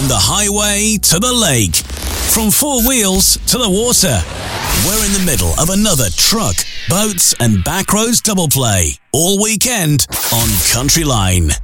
From the highway to the lake, from four wheels to the water, we're in the middle of another truck, boats and backroads double play all weekend on Country Line.